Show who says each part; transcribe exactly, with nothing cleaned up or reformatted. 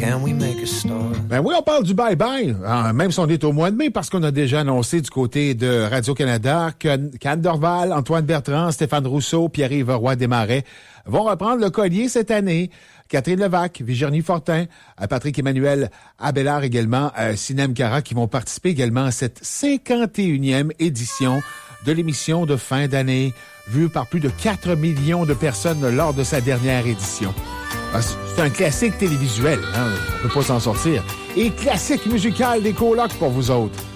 Speaker 1: can we make a start?
Speaker 2: Ben oui, on parle du bye-bye, hein, même si on est au mois de mai, parce qu'on a déjà annoncé du côté de Radio-Canada que qu'Anne Dorval, Antoine Bertrand, Stéphane Rousseau, Pierre-Yves Roy Desmarais vont reprendre le collier cette année. Catherine Levac, Virginie Fortin, Patrick Emmanuel Abélard également, euh, Sinem Cara qui vont participer également à cette cinquante et unième édition de l'émission de fin d'année, vue par plus de quatre millions de personnes lors de sa dernière édition. C'est un classique télévisuel, hein? On peut pas s'en sortir. Et classique musical des colocs pour vous autres.